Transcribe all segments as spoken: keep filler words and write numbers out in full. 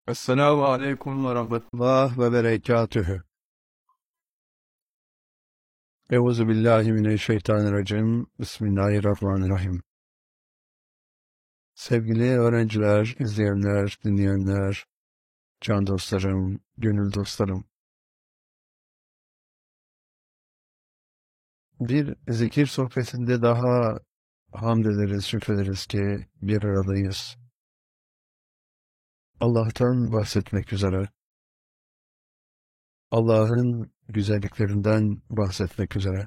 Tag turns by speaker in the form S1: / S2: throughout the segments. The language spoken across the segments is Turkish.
S1: Esselamu aleyküm ve rahmetullah ve berekatühü. Euzu billahi mineşşeytanirracim. Bismillahirrahmanirrahim. Sevgili öğrenciler, izleyenler, dinleyenler, can dostlarım, gönül dostlarım. Bir zikir sohbetinde daha hamd ederiz, şükrederiz ki bir aradayız. Allah'tan bahsetmek üzere, Allah'ın güzelliklerinden bahsetmek üzere.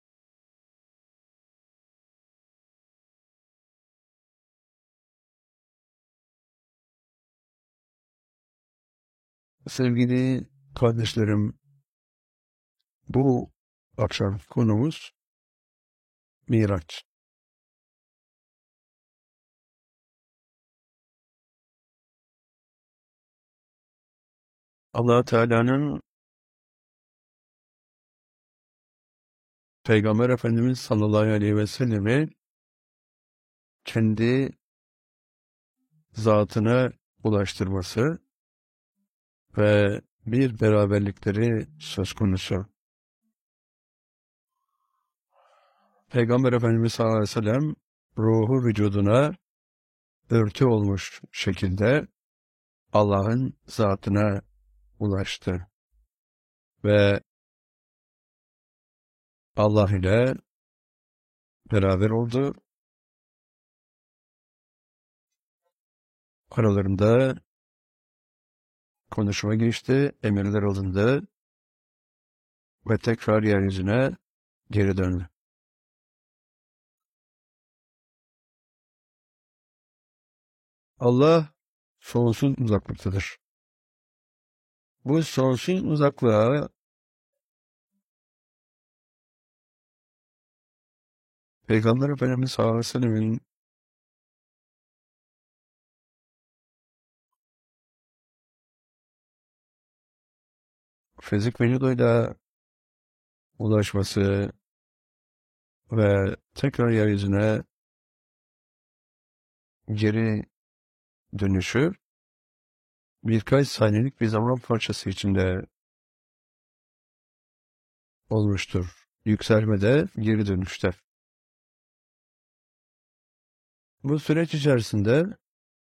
S1: Sevgili kardeşlerim, bu akşam konumuz Miraç. Allah Teala'nın Peygamber Efendimiz sallallahu aleyhi ve sellemi kendi zatına ulaştırması ve bir beraberlikleri söz konusu. Peygamber Efendimiz sallallahu aleyhi ve sellem ruhu vücuduna örtü olmuş şekilde Allah'ın zatına ulaştı ve Allah ile beraber oldu. Aralarında konuşma geçti, emirler alındı ve tekrar yeryüzüne geri döndü. Allah sonsuz uzaklıktadır. Bu sonsuz uzaklığa Peygamber Efendimiz sallallahu aleyhi ve sellem'in fizik vücuduyla ulaşması ve tekrar yeryüzüne geri dönüşü birkaç saniyelik bir zaman parçası içinde olmuştur. Yükselmede, geri dönüşte. Bu süreç içerisinde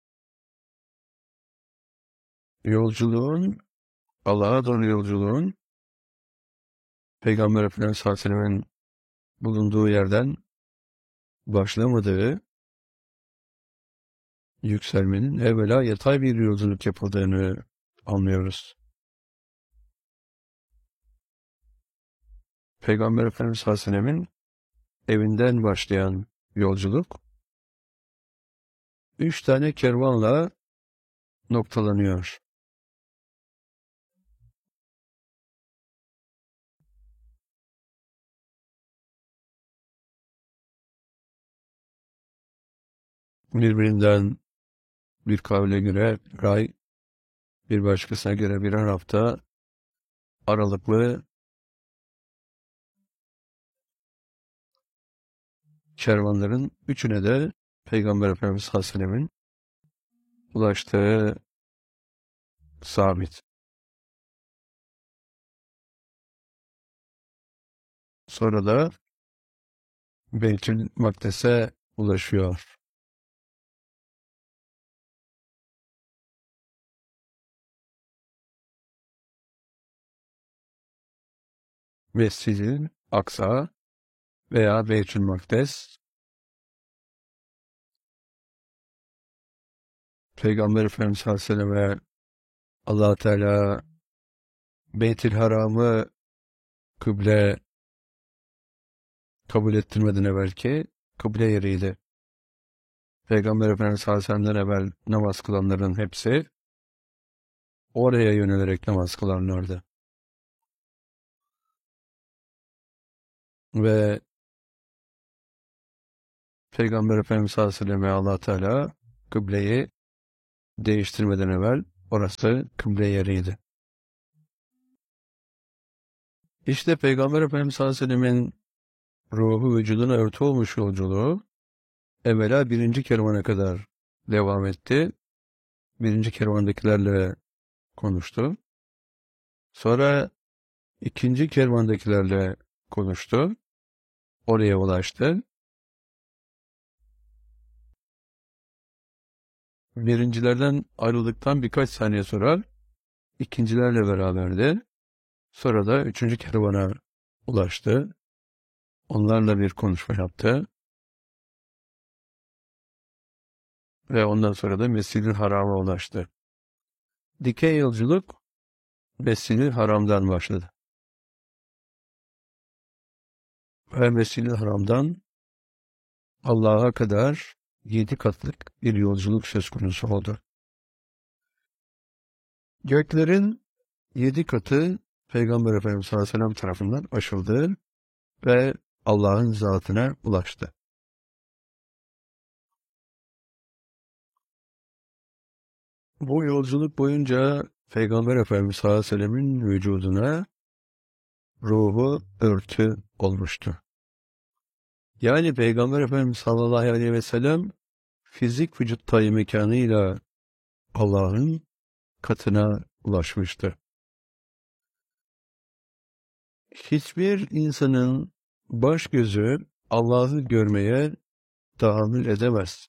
S1: yolculuğun, Allah'a doğru yolculuğun Peygamber Efendimiz sallallahu aleyhi ve sellem'in bulunduğu yerden başlamadığı, yükselmenin evvela yatay bir yolculuk yapıldığını anlıyoruz. Peygamber Efendimiz sallallahu aleyhi ve sellem'in evinden başlayan yolculuk üç tane kervanla noktalanıyor. Birbirinden bir kavle göre bir ay, bir başkasına göre birer hafta aralıklı kervanların üçüne de Peygamber Efendimiz sallallahu aleyhi ve sellem'in ulaştığı sabit. Sonra da Beytül Makdes'e ulaşıyor. Mescid-i Aksa veya Beytül Makdes, Peygamber Efendimiz sallallahu aleyhi ve sellem'e Allah Teala Beytül Haram'ı kıble kabul ettirmeden evvelki kıble yeriydi. Peygamber Efendimiz sallallahu aleyhi ve sellem'den evvel namaz kılanların hepsi oraya yönelerek namaz kılanlardı. Ve Peygamber Efendimiz sallallahu aleyhi ve sellem'e Allah Teala kıbleyi değiştirmeden evvel orası kıble yeriydi. İşte Peygamber Efendimiz sallallahu aleyhi ve sellem'in ruhu vücuduna örtü olmuş yolculuğu evvela birinci kervana kadar devam etti. Birinci kervandakilerle konuştu. Sonra ikinci kervandakilerle konuştu. Oraya ulaştı. Birincilerden ayrıldıktan birkaç saniye sonra ikincilerle beraberdi. Sonra da üçüncü kervana ulaştı. Onlarla bir konuşma yaptı. Ve ondan sonra da Mescid-i Haram'a ulaştı. Dikey yolculuk Mescid-i Haram'dan başladı. Ve Mescid-i Haram'dan Allah'a kadar yedi katlık bir yolculuk söz konusu oldu. Göklerin yedi katı Peygamber Efendimiz sallallahu aleyhi ve sellem tarafından aşıldı ve Allah'ın zatına ulaştı. Bu yolculuk boyunca Peygamber Efendimiz sallallahu aleyhi ve sellemin vücuduna ruhu örtü olmuştu. Yani Peygamber Efendimiz sallallahu aleyhi ve sellem fizik vücut tayı mekanıyla Allah'ın katına ulaşmıştı. Hiçbir insanın baş gözü Allah'ı görmeye tahammül edemez.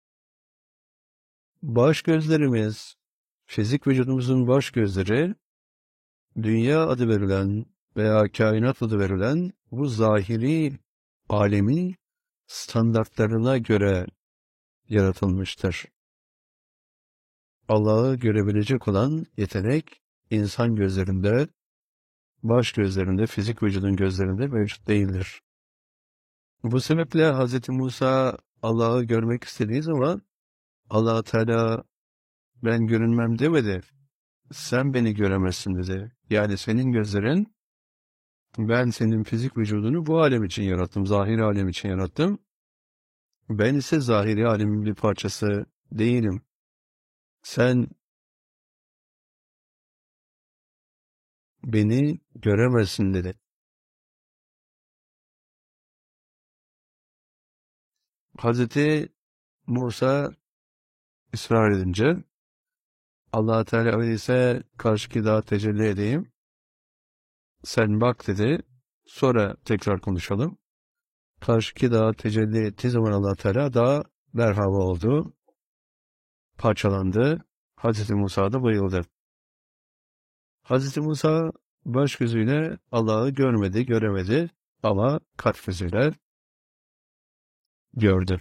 S1: Baş gözlerimiz, fizik vücudumuzun baş gözleri, dünya adı verilen veya kainat adı verilen bu zahiri alemin standartlarına göre yaratılmıştır. Allah'ı görebilecek olan yetenek insan gözlerinde, baş gözlerinde, fizik vücudun gözlerinde mevcut değildir. Bu sebeple Hz. Musa Allah'ı görmek istediği zaman Allah Teala ben görünmem demedi. Sen beni göremezsin dedi. Yani senin gözlerin, ben senin fizik vücudunu bu alem için yarattım, zahiri alem için yarattım. Ben ise zahiri alemin bir parçası değilim. Sen beni göremezsin dedi. Hazreti Musa ısrar edince Allah Teala öyleyse karşıki dağa tecelli edeyim. Sen bak dedi. Sonra tekrar konuşalım. Karşıki dağa tecelli ettiği zaman Allah Teala dağ merhaba oldu. Parçalandı. Hazreti Musa da bayıldı. Hazreti Musa baş gözüyle Allah'ı görmedi, göremedi ama kalp gözüyle gördü.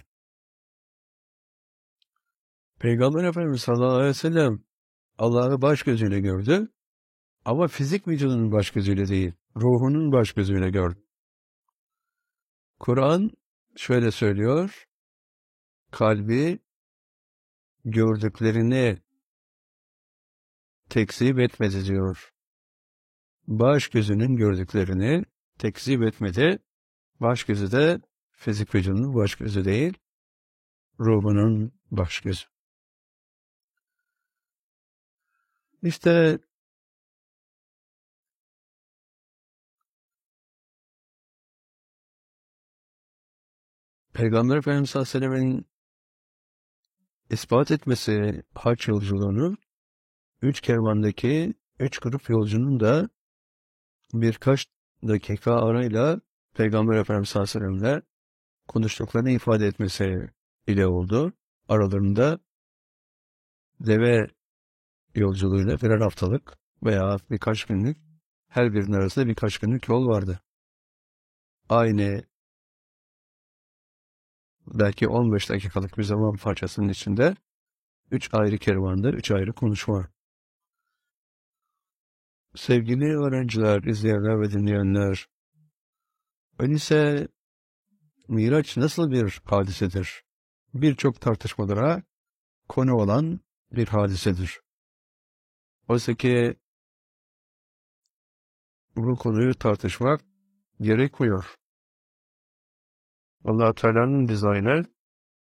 S1: Peygamber Efendimiz sallallahu aleyhi ve sellem Allah'ı baş gözüyle gördü ama fizik vücudunun baş gözüyle değil, ruhunun baş gözüyle gördü. Kur'an şöyle söylüyor, kalbi gördüklerini tekzip etmedi diyor. Baş gözünün gördüklerini tekzip etmedi. Baş gözü de fizik vücudunun baş gözü değil, ruhunun baş gözü. İşte Peygamber Efendimiz sallallahu aleyhi ve sellem'in ispat etmesi hac yolculuğunu, üç kervandaki üç grup yolcunun da birkaç dakika arayla Peygamber Efendimiz sallallahu aleyhi ve sellem'le konuştuklarını ifade etmesi ile oldu. Aralarında deve yolculuğuyla birer haftalık veya birkaç günlük, her birinin arasında birkaç günlük yol vardı. Aynı belki on beş dakikalık bir zaman parçasının içinde üç ayrı kervanda, üç ayrı konuşma. Sevgili öğrenciler, izleyenler ve dinleyenler, öyleyse Miraç nasıl bir hadisedir? Birçok tartışmalara konu olan bir hadisedir. Oysa ki bu konuyu tartışmak gerekmiyor. Allah-u Teala'nın dizaynı